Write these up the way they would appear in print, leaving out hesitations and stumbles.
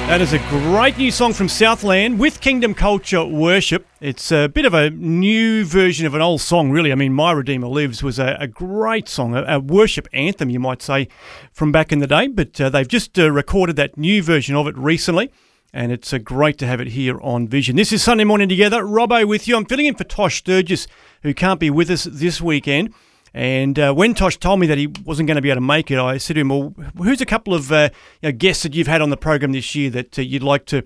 That is a great new song from Southland with Kingdom Culture Worship. It's a bit of a new version of an old song, really. I mean, My Redeemer Lives was a great song, a worship anthem, you might say, from back in the day. But they've just recorded that new version of it recently, and it's great to have it here on Vision. This is Sunday Morning Together. Robbo with you. I'm filling in for Tosh Sturgis, who can't be with us this weekend. And when Tosh told me that he wasn't going to be able to make it, I said to him, well, who's a couple of guests that you've had on the program this year that you'd like to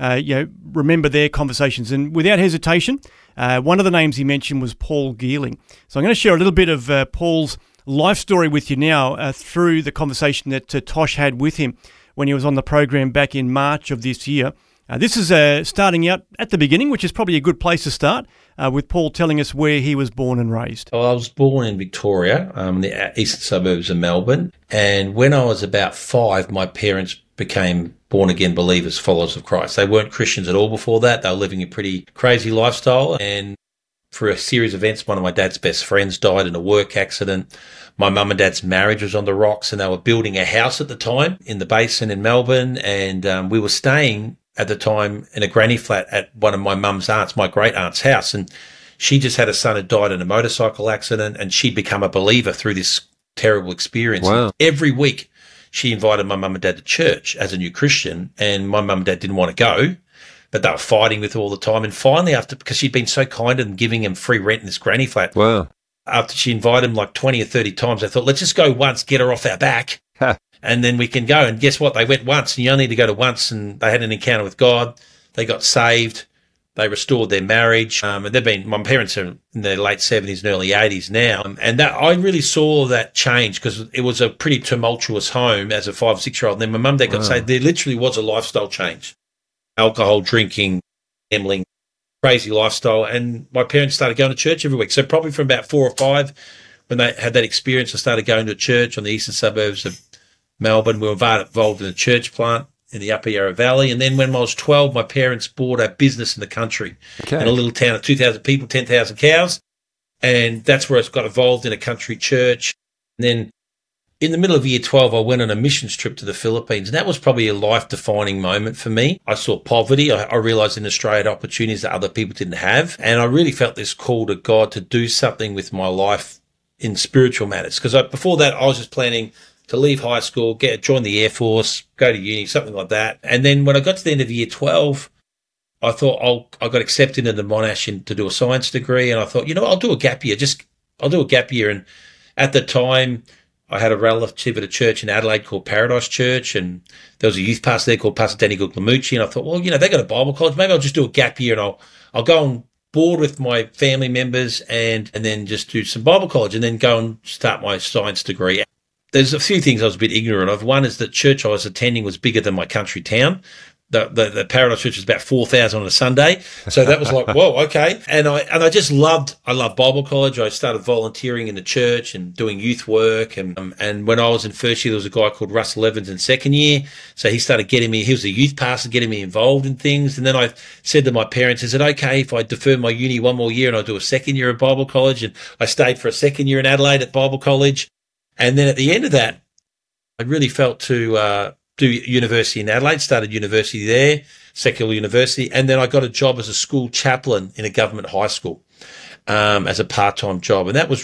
remember their conversations? And without hesitation, one of the names he mentioned was Paul Geerling. So I'm going to share a little bit of Paul's life story with you now through the conversation that Tosh had with him when he was on the program back in March of this year. This is starting out at the beginning, which is probably a good place to start, with Paul telling us where he was born and raised. Well, I was born in Victoria, the eastern suburbs of Melbourne. And when I was about 5, my parents became born-again believers, followers of Christ. They weren't Christians at all before that. They were living a pretty crazy lifestyle. And for a series of events, one of my dad's best friends died in a work accident. My mum and dad's marriage was on the rocks, and they were building a house at the time in the Basin in Melbourne. And we were staying at the time in a granny flat at one of my mum's aunts, my great aunt's house. And she just had a son who died in a motorcycle accident, and she'd become a believer through this terrible experience. Wow. Every week she invited my mum and dad to church as a new Christian, and my mum and dad didn't want to go, but they were fighting with her all the time. And finally, because she'd been so kind to them, giving them free rent in this granny flat. Wow. After she invited them like 20 or 30 times, I thought, let's just go once, get her off our back. And then we can go. And guess what? They went once, and you only need to go to once, and they had an encounter with God. They got saved. They restored their marriage. And my parents are in their late 70s and early 80s now. And that I really saw that change, because it was a pretty tumultuous home as a 5 or 6-year-old. And then my mum and dad got saved. There literally was a lifestyle change. Alcohol, drinking, gambling, crazy lifestyle. And my parents started going to church every week. So probably from about 4 or 5, when they had that experience, I started going to church on the eastern suburbs of Melbourne. We were involved in a church plant in the Upper Yarra Valley. And then when I was 12, my parents bought a business in the country in a little town of 2,000 people, 10,000 cows. And that's where I got involved in a country church. And then in the middle of year 12, I went on a missions trip to the Philippines. And that was probably a life-defining moment for me. I saw poverty. I realised in Australia had opportunities that other people didn't have. And I really felt this call to God to do something with my life in spiritual matters. Because before that, I was just planning to leave high school, join the Air Force, go to uni, something like that. And then when I got to the end of year 12, I thought I got accepted into Monash to do a science degree. And I thought, I'll do a gap year. I'll do a gap year. And at the time, I had a relative at a church in Adelaide called Paradise Church. And there was a youth pastor there called Pastor Danny Guglielmucci. And I thought, well, they got a Bible college. Maybe I'll just do a gap year, and I'll go on board with my family members and then just do some Bible college and then go and start my science degree. There's a few things I was a bit ignorant of. One is the church I was attending was bigger than my country town. The Paradise Church was about 4,000 on a Sunday. So that was like, whoa, okay. And I just loved Bible college. I started volunteering in the church and doing youth work. And when I was in first year, there was a guy called Russell Evans in second year. So he started he was a youth pastor, getting me involved in things. And then I said to my parents, is it okay if I defer my uni one more year and I do a second year of Bible college? And I stayed for a second year in Adelaide at Bible college. And then at the end of that, I really felt to do university in Adelaide, started university there, secular university, and then I got a job as a school chaplain in a government high school as a part-time job. And that was